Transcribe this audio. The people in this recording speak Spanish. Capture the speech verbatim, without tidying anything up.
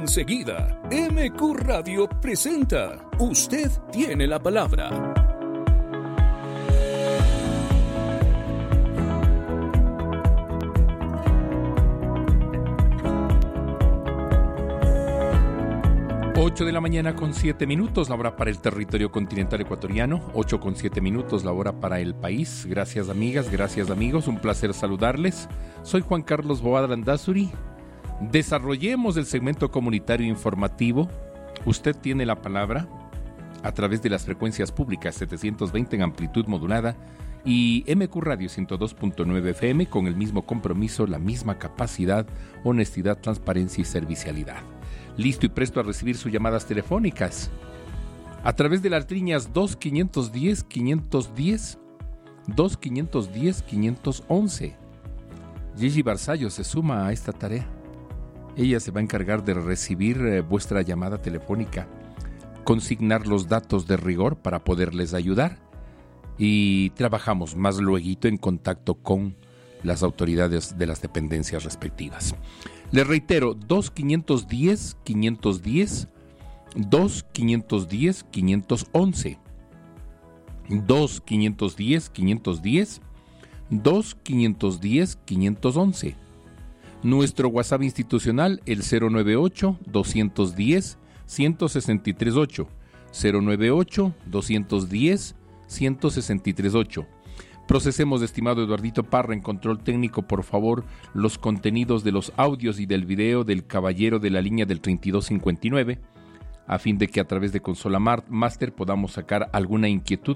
enseguida. M Q Radio presenta Usted tiene la palabra. ocho de la mañana con siete minutos, la hora para el territorio continental ecuatoriano. ocho con siete minutos, la hora para el país. Gracias amigas, gracias amigos, un placer saludarles. Soy Juan Carlos Boada Landazuri. Desarrollemos el segmento comunitario informativo. Usted tiene la palabra a través de las frecuencias públicas setecientos veinte en amplitud modulada y M Q Radio ciento dos punto nueve F M con el mismo compromiso, la misma capacidad, honestidad, transparencia y servicialidad. Listo y presto a recibir sus llamadas telefónicas a través de las líneas dos quinientos diez quinientos diez, dos quinientos diez quinientos once. Gigi Barzallo se suma a esta tarea. Ella se va a encargar de recibir eh, vuestra llamada telefónica, consignar los datos de rigor para poderles ayudar y trabajamos más lueguito en contacto con las autoridades de las dependencias respectivas. Les reitero, dos quinientos diez quinientos diez, dos quinientos diez quinientos once, dos quinientos diez quinientos diez, dos quinientos diez quinientos once. Nuestro WhatsApp institucional, el cero nueve ocho doscientos diez ciento sesenta y tres ocho, cero nueve ocho doscientos diez ciento sesenta y tres ocho. Procesemos, estimado Eduardito Parra, en control técnico, por favor, los contenidos de los audios y del video del caballero de la línea del treinta y dos cincuenta y nueve, a fin de que a través de Consola Master podamos sacar alguna inquietud